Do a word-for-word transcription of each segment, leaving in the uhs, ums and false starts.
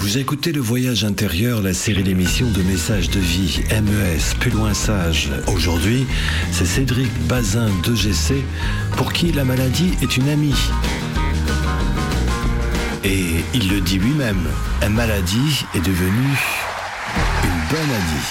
Vous écoutez Le Voyage intérieur, la série d'émissions de messages de vie, M E S, plus loin sage. Aujourd'hui, c'est Cédric Bazin d'E G C, pour qui la maladie est une amie. Et il le dit lui-même, la maladie est devenue une bonne amie.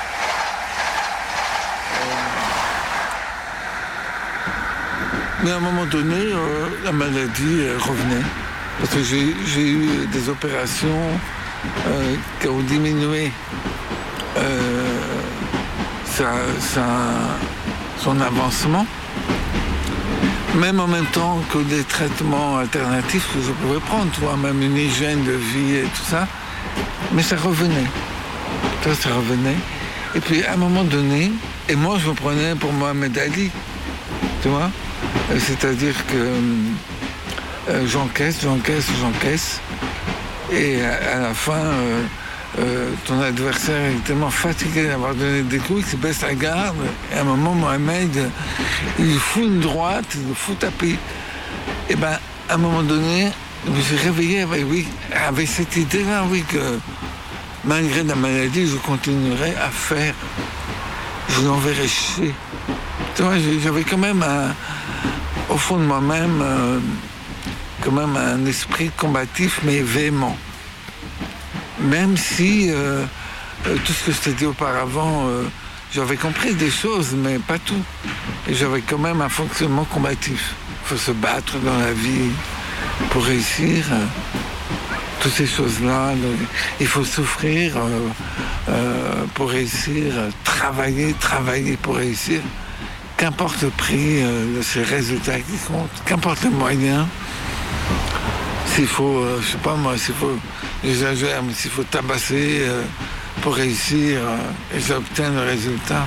Mais à un moment donné, euh, la maladie euh, revenait. Parce que j'ai, j'ai eu des opérations euh, qui ont diminué euh, sa, sa, son avancement, même en même temps que des traitements alternatifs que je pouvais prendre, tu vois, même une hygiène de vie et tout ça. Mais ça revenait. Ça, ça revenait. Et puis à un moment donné, et moi je me prenais pour Mohamed Ali, tu vois, c'est-à-dire que Euh, j'encaisse, j'encaisse, j'encaisse. Et à, à la fin, euh, euh, ton adversaire est tellement fatigué d'avoir donné des coups qu'il baisse la garde. Et à un moment, Mohamed, il fout une droite, il fout tapis. Et bien, à un moment donné, je me suis réveillé avec, oui, avec cette idée-là, oui, que malgré la maladie, je continuerai à faire. Je l'enverrai chier. Tu vois, j'avais quand même, un, au fond de moi-même, euh, quand même un esprit combatif mais véhément. Même si euh, euh, tout ce que je t'ai dit auparavant, euh, j'avais compris des choses, mais pas tout. Et j'avais quand même un fonctionnement combatif. Il faut se battre dans la vie pour réussir. Euh, toutes ces choses-là. Il faut souffrir euh, euh, pour réussir, travailler, travailler pour réussir. Qu'importe le prix, euh, c'est le résultat qui compte. Qu'importe le moyen. S'il faut, euh, je sais pas moi, s'il faut, j'exagère, mais s'il faut tabasser euh, pour réussir euh, et j'obtiens le résultat.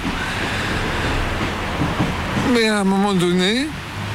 Mais à un moment donné,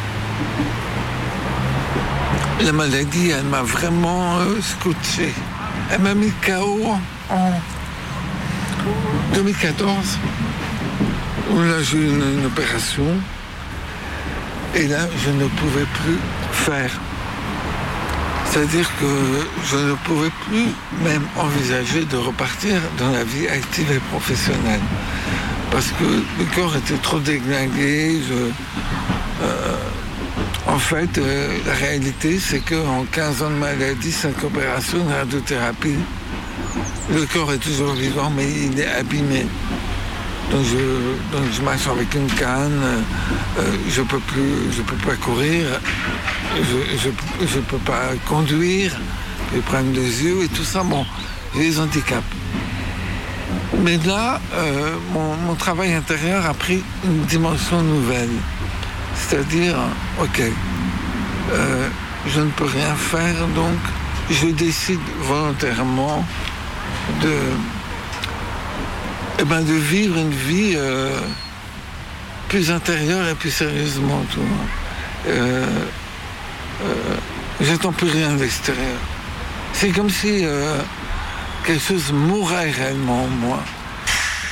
la maladie, elle m'a vraiment euh, scotché. Elle m'a mis K O en deux mille quatorze, où là j'ai eu une, une opération, et là je ne pouvais plus faire. C'est-à-dire que je ne pouvais plus même envisager de repartir dans la vie active et professionnelle. Parce que le corps était trop déglingué. Je, euh, en fait, euh, la réalité, c'est qu'en quinze ans de maladie, cinq opérations, une radiothérapie, le corps est toujours vivant, mais il est abîmé. Donc je, donc je marche avec une canne, euh, je peux plus, je peux pas courir, je, je, je peux pas conduire, j'ai problème des yeux et tout ça. Bon, j'ai des handicaps. Mais là, euh, mon, mon travail intérieur a pris une dimension nouvelle. C'est-à-dire, ok, euh, je ne peux rien faire, donc je décide volontairement de Eh ben, de vivre une vie euh, plus intérieure et plus sérieusement. Tout, euh, euh, j'attends plus rien de l'extérieur. C'est comme si euh, quelque chose mourait réellement en moi.